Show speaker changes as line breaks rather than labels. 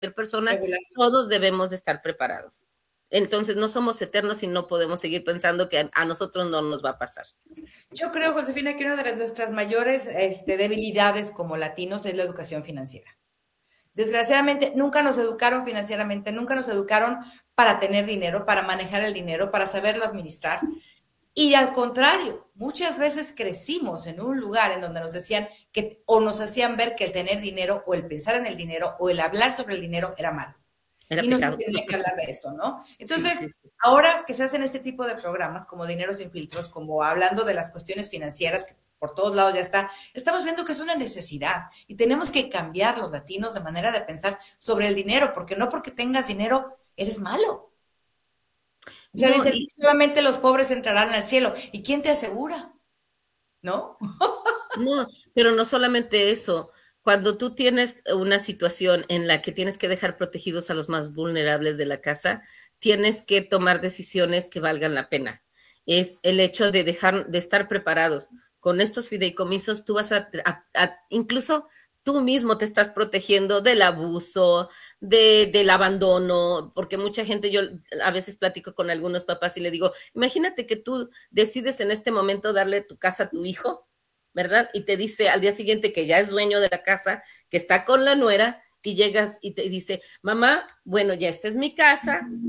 persona,
Regular.
todos debemos de estar preparados. Entonces, no somos eternos y no podemos seguir pensando que a nosotros no nos va a pasar.
Yo creo, Josefina, que una de nuestras mayores debilidades como latinos es la educación financiera. Desgraciadamente, nunca nos educaron financieramente, nunca nos educaron para tener dinero, para manejar el dinero, para saberlo administrar. Y al contrario, muchas veces crecimos en un lugar en donde nos decían que o nos hacían ver que el tener dinero o el pensar en el dinero o el hablar sobre el dinero era malo.
Era
Y no se
pecado.
tenía que hablar de eso, ¿no?
Sí,
Entonces,
sí, sí.
ahora que se hacen este tipo de programas como Dinero sin filtros, como hablando de las cuestiones financieras, que por todos lados ya está, estamos viendo que es una necesidad y tenemos que cambiar los latinos de manera de pensar sobre el dinero, porque no porque tengas dinero eres malo. O sea,
No,
dicen, solamente los pobres entrarán al cielo. ¿Y quién te asegura? ¿No?
no, pero no solamente eso. Cuando tú tienes una situación en la que tienes que dejar protegidos a los más vulnerables de la casa, tienes que tomar decisiones que valgan la pena. Es el hecho de dejar, de estar preparados. Con estos fideicomisos, tú vas incluso tú mismo te estás protegiendo del abuso, del abandono, porque mucha gente, yo a veces platico con algunos papás y le digo, imagínate que tú decides en este momento darle tu casa a tu hijo, ¿verdad? Y te dice al día siguiente que ya es dueño de la casa, que está con la nuera, y llegas y te dice, mamá, bueno, ya esta es mi casa,